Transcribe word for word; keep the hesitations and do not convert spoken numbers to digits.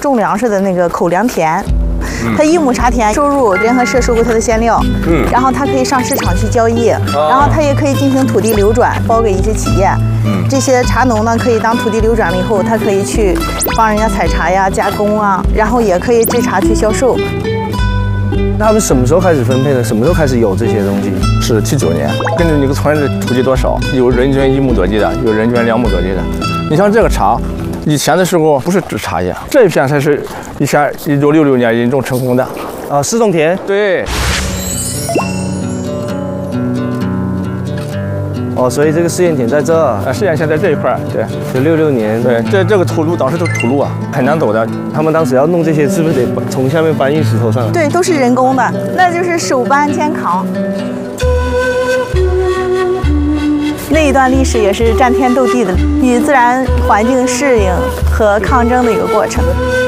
种粮食的那个口粮田。 它一亩茶田收入联合社收购它的馅料，嗯，然后它可以上市场去交易，哦、然后它也可以进行土地流转，包给一些企业。嗯，这些茶农呢，可以当土地流转了以后，他可以去帮人家采茶呀、加工啊，然后也可以制茶去销售。 那他们什么时候开始分配的？什么时候开始有这些东西？ 是七九年，根据你个村的土地多少，有人均一亩多地的，有人均两亩多地的。你像这个茶。 以前的时候不是制茶叶，这一片才是以前一九六六年引种成功的。 啊，试种田。 对。 哦，所以这个试验田在这儿。 啊，试验田在这一块，对。 就六六年。 对，这这个土路当时都是土路啊，很难走的。 他们当时要弄这些，是不是得从下面搬运石头上来？ 对，都是人工的，那就是手搬肩扛。 那一段历史也是战天斗地的，与自然环境适应和抗争的一个过程。